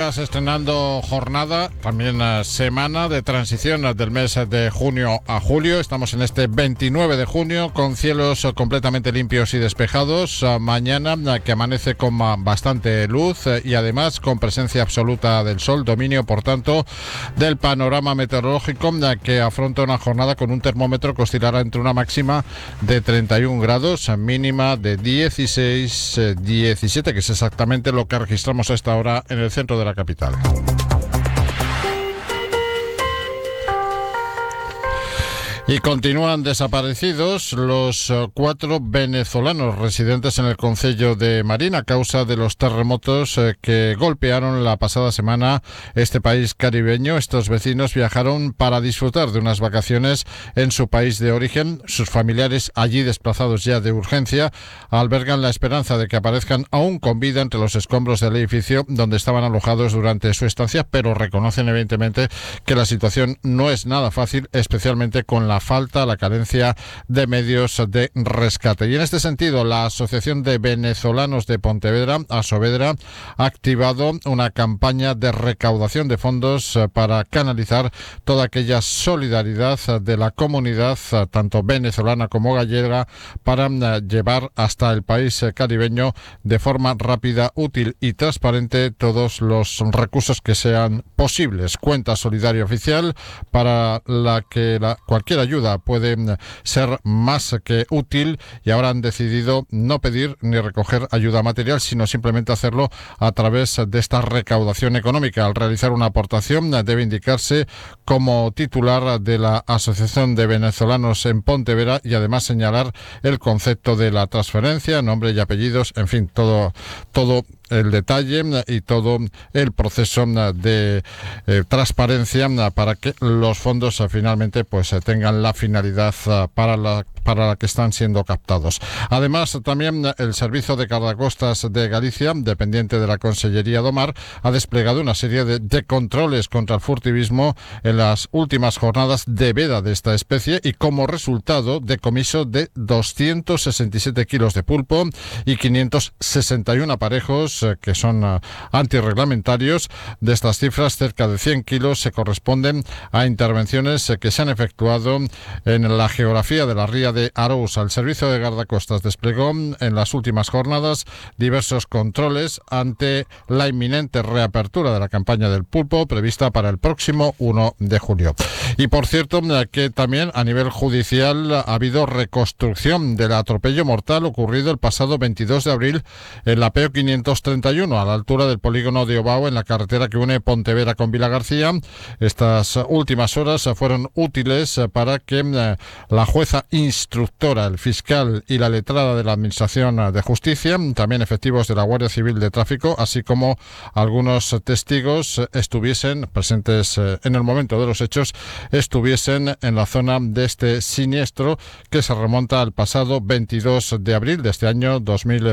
días estrenando jornada, también semana de transición del mes de junio a julio. Estamos en este 29 de junio con cielos completamente limpios y despejados. Mañana que amanece con bastante luz y además con presencia absoluta del sol, dominio por tanto del panorama meteorológico, que afronta una jornada con un termómetro que oscilará entre una máxima de 31 grados, mínima de 17, que es exactamente lo que registramos a esta hora en el centro de la capital. Y continúan desaparecidos los 4 venezolanos residentes en el concello de Marín a causa de los terremotos que golpearon la pasada semana este país caribeño. Estos vecinos viajaron para disfrutar de unas vacaciones en su país de origen. Sus familiares, allí desplazados ya de urgencia, albergan la esperanza de que aparezcan aún con vida entre los escombros del edificio donde estaban alojados durante su estancia, pero reconocen evidentemente que la situación no es nada fácil, especialmente con la carencia de medios de rescate. Y en este sentido, la Asociación de Venezolanos de Pontevedra, Asovedra, ha activado una campaña de recaudación de fondos para canalizar toda aquella solidaridad de la comunidad, tanto venezolana como gallega, para llevar hasta el país caribeño de forma rápida, útil y transparente todos los recursos que sean posibles. Cuenta solidaria oficial para la que cualquier ayuda puede ser más que útil, y ahora han decidido no pedir ni recoger ayuda material, sino simplemente hacerlo a través de esta recaudación económica. Al realizar una aportación debe indicarse como titular de la Asociación de Venezolanos en Pontevedra y además señalar el concepto de la transferencia, nombre y apellidos, en fin, todo el detalle y todo el proceso de transparencia para que los fondos finalmente pues tengan la finalidad para la que están siendo captados. Además, también el Servicio de Guardacostas de Galicia, dependiente de la Consellería do Mar, ha desplegado una serie de controles contra el furtivismo en las últimas jornadas de veda de esta especie, y como resultado, decomiso de 267 kilos de pulpo y 561 aparejos que son antirreglamentarios. De estas cifras, cerca de 100 kilos se corresponden a intervenciones que se han efectuado en la geografía de la ría de Arousa. El Servicio de Guardacostas desplegó en las últimas jornadas diversos controles ante la inminente reapertura de la campaña del pulpo prevista para el próximo 1 de junio. Y por cierto, que también a nivel judicial ha habido reconstrucción del atropello mortal ocurrido el pasado 22 de abril en la PO 531 a la altura del polígono de Obao, en la carretera que une Pontevedra con Vilagarcía. Estas últimas horas fueron útiles para que la jueza instructora, el fiscal y la letrada de la Administración de Justicia, también efectivos de la Guardia Civil de Tráfico, así como algunos testigos estuviesen presentes en el momento de los hechos, estuviesen en la zona de este siniestro que se remonta al pasado 22 de abril de este año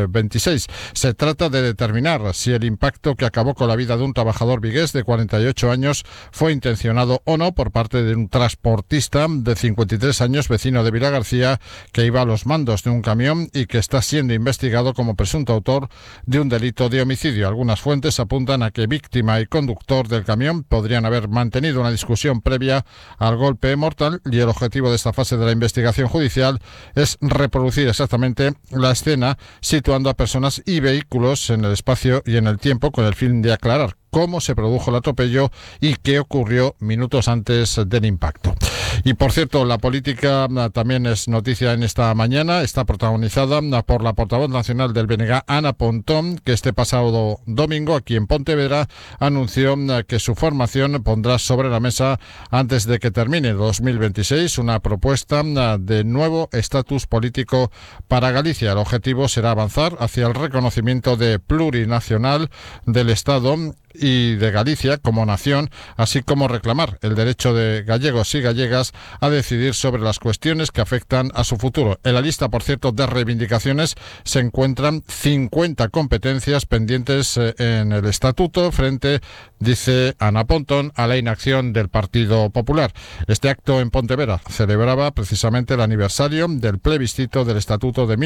2026. Se trata de determinar si el impacto que acabó con la vida de un trabajador vigués de 48 años fue intencionado o no por parte de un transportista de 53 años, vecino de Vilagarcía, que iba a los mandos de un camión y que está siendo investigado como presunto autor de un delito de homicidio. Algunas fuentes apuntan a que víctima y conductor del camión podrían haber mantenido una discusión previa al golpe mortal, y el objetivo de esta fase de la investigación judicial es reproducir exactamente la escena, situando a personas y vehículos en el espacio y en el tiempo, con el fin de aclarar cómo se produjo el atropello y qué ocurrió minutos antes del impacto. Y por cierto, la política también es noticia en esta mañana. Está protagonizada por la portavoz nacional del BNG, Ana Pontón, que este pasado domingo aquí en Pontevedra anunció que su formación pondrá sobre la mesa, antes de que termine 2026, una propuesta de nuevo estatus político para Galicia. El objetivo será avanzar hacia el reconocimiento de plurinacional del Estado y de Galicia como nación, así como reclamar el derecho de gallegos y gallegas a decidir sobre las cuestiones que afectan a su futuro. En la lista, por cierto, de reivindicaciones se encuentran 50 competencias pendientes en el estatuto frente, dice Ana Pontón, a la inacción del Partido Popular. Este acto en Pontevedra celebraba precisamente el aniversario del plebiscito del Estatuto de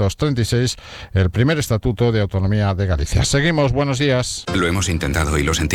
1936, el primer Estatuto de Autonomía de Galicia. Seguimos, buenos días. Lo hemos intentado y lo sentimos.